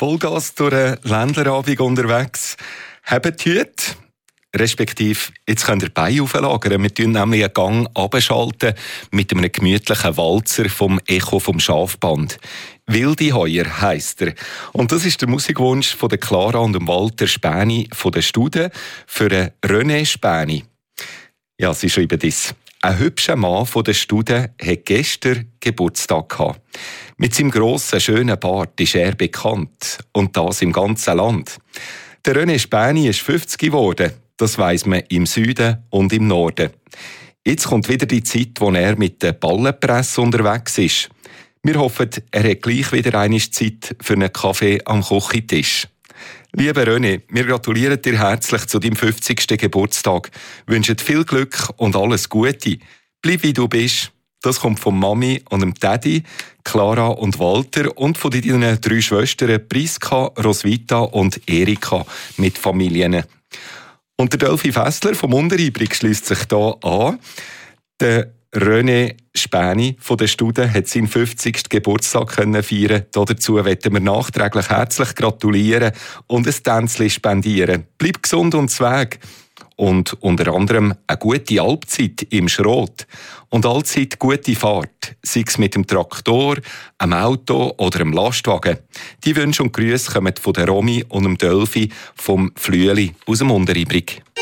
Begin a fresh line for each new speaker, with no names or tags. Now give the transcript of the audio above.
Vollgas durch einen Ländlerabend unterwegs. Habt die Hüte, respektive, jetzt könnt ihr die Beine auflagern. Wir schalten nämlich einen Gang abschalten mit einem gemütlichen Walzer vom Echo vom Schafband. «Wilde Heuer» heisst er. Und das ist der Musikwunsch von der Clara und dem Walter Späni von der Stude für einen René Späni. Ja, sie schreiben das. Ein hübscher Mann von der Stude hat gestern Geburtstag gehabt. Mit seinem grossen, schönen Bart ist er bekannt. Und das im ganzen Land. Der René Späni ist 50 geworden. Das weiss man im Süden und im Norden. Jetzt kommt wieder die Zeit, wo er mit der Ballenpresse unterwegs ist. Wir hoffen, er hat gleich wieder einmal Zeit für einen Kaffee am Küchentisch. Lieber René, wir gratulieren dir herzlich zu deinem 50. Geburtstag, wünschen viel Glück und alles Gute. Bleib wie du bist. Das kommt von Mami und dem Daddy, Clara und Walter und von deinen 3 Schwestern Priska, Roswitha und Erika mit Familien. Und der Delphi Fessler vom Unteribrig schliesst sich hier an. Der René Späni von der Stude hat seinen 50. Geburtstag feiern. Dazu wollen wir nachträglich herzlich gratulieren und ein Tänzchen spendieren. Bleib gesund und zweg. Und unter anderem eine gute Alpzeit im Schrot. Und allzeit gute Fahrt, sei es mit dem Traktor, einem Auto oder einem Lastwagen. Die Wünsche und Grüße kommen von der Romy und dem Delphi vom Flüeli aus dem Unteribrig.